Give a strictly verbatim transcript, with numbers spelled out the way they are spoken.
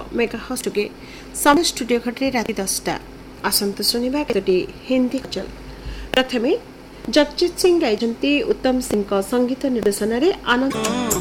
Mega हस्टुगे समय studio घटे राति दसटा आसंत शुणा केतोटी हिंदी गजल। प्रथमे जगजीत सिंह गाइजंती उत्तम सिंह संगीत निर्देशन आनंद